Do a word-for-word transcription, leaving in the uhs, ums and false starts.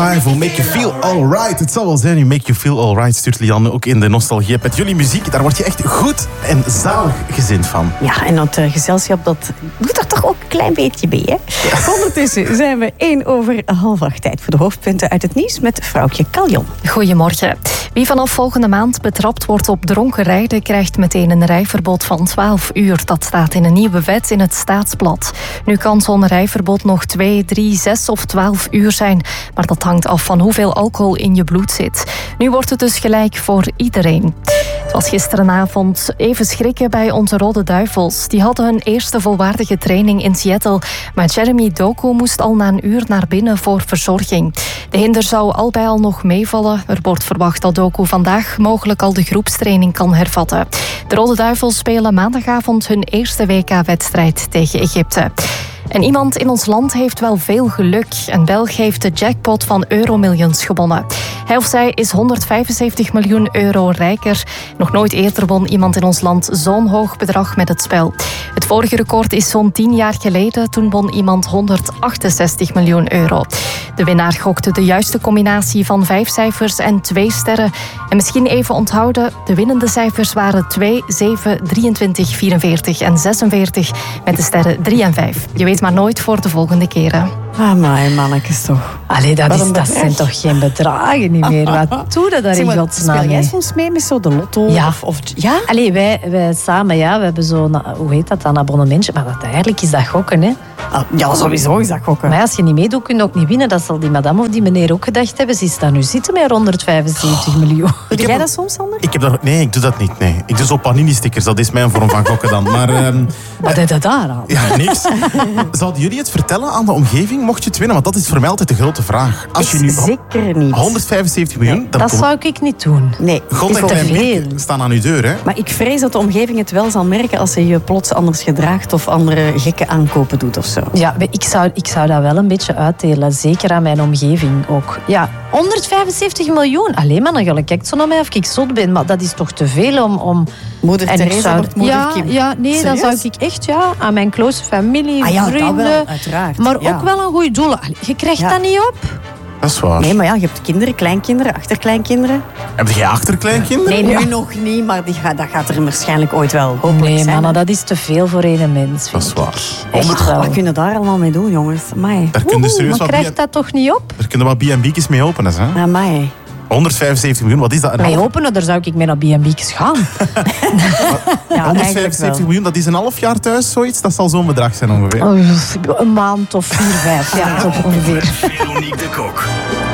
Five will make you feel alright. Het zal wel zijn, you make you feel alright, stuurt Lianne ook in de nostalgie. Met jullie muziek, daar word je echt goed en zalig gezind van. Ja, en dat uh, gezelschap, dat doet er toch ook een klein beetje bij, hè? Ja. Ondertussen zijn we één over half acht. Tijd voor de hoofdpunten uit het nieuws met vrouwtje Kaljon. Goedemorgen. Wie vanaf volgende maand betrapt wordt op dronken rijden, krijgt meteen een rijverbod van twaalf uur. Dat staat in een nieuwe wet in het Staatsblad. Nu kan zo'n rijverbod nog twee, drie, zes of twaalf uur zijn. Maar dat hangt af van hoeveel alcohol in je bloed zit. Nu wordt het dus gelijk voor iedereen. Het was gisterenavond even schrikken bij onze Rode Duivels. Die hadden hun eerste volwaardige training in Seattle. Maar Jeremy Doku moest al na een uur naar binnen voor verzorging. De hinder zou al bij al nog meevallen. Er wordt verwacht dat Doku vandaag mogelijk al de groepstraining kan hervatten. De Rode Duivels spelen maandagavond hun eerste W K-wedstrijd tegen Egypte. En iemand in ons land heeft wel veel geluk. Een Belg heeft de jackpot van Euromillions gewonnen. Hij of zij is honderdvijfenzeventig miljoen euro rijker. Nog nooit eerder won iemand in ons land zo'n hoog bedrag met het spel. Het vorige record is zo'n tien jaar geleden. Toen won iemand honderdachtenzestig miljoen euro. De winnaar gokte de juiste combinatie van vijf cijfers en twee sterren. En misschien even onthouden, de winnende cijfers waren twee, zeven, drieëntwintig, vierenveertig en zesenveertig. Met de sterren drie en vijf. Je weet maar nooit voor de volgende keren. Ah, maar mannetjes toch. Allee, dat, is, dat zijn toch geen bedragen niet meer. Wat doe je daar in godsnaam? Speel jij soms mee met zo de lotto? Ja. Of, of, ja? Allee, wij, wij samen, ja, we hebben zo'n, hoe heet dat, een abonnementje. Maar dat, eigenlijk is dat gokken, hè. Ja, sowieso is dat gokken. Maar als je niet meedoet, kun je ook niet winnen. Dat zal die madame of die meneer ook gedacht hebben. Ze staan nu zitten met honderdvijfenzeventig miljoen. Doe jij dat soms, Sander? Ik heb dat, nee, ik doe dat niet. Nee. Ik doe zo panini-stickers, dat is mijn vorm van gokken dan. Maar, um, wat deed dat daar aan? Ja, niks. Zouden jullie het vertellen aan de omgeving, mocht je het winnen? Want dat is voor mij altijd de grote vraag. Als je nu zeker niet. honderdvijfenzeventig miljoen... Nee, dan dat kom... zou ik niet doen. Nee. God en klein Birke staan aan uw deur, hè? Maar ik vrees dat de omgeving het wel zal merken als ze je plots anders gedraagt of andere gekke aankopen doet of zo. Ja, ik zou, ik zou dat wel een beetje uitdelen. Zeker aan mijn omgeving ook. Ja, honderdvijfenzeventig miljoen. Alleen maar dan gelijk kijkt zo naar mij of ik zot ben. Maar dat is toch te veel om... om... Moeder en Teresa zou... wordt moeder ja, Kim. Ja, nee, Serieus? dan zou ik echt ja, aan mijn close familie, ah, ja, vrienden... dat wel, uiteraard. Maar ja. ook wel een goede doel. Je krijgt ja. dat niet op. Dat is waar. Nee, maar ja, je hebt kinderen, kleinkinderen, achterkleinkinderen. Heb jij achterkleinkinderen? Nee, nu ja. nog niet, maar die gaat, dat gaat er waarschijnlijk ooit wel hopelijk Nee, zijn. mannen, dat is te veel voor één mens. Dat is waar. Echt wel. Wat kunnen daar allemaal mee doen, jongens? Amai. Daar kun je serieus maar wat krijgt B- dat toch niet op? Daar kunnen wat B en B's mee openen, hè? Amai. honderdvijfenzeventig miljoen, wat is dat? Een Mee half... openen, daar zou ik mee naar B en B's gaan. Ja, honderdvijfenzeventig miljoen, dat is een half jaar thuis, zoiets? Dat zal zo'n bedrag zijn ongeveer. Oh, een maand of vier, vijf. Ja, zo ongeveer. Veronique de Kok.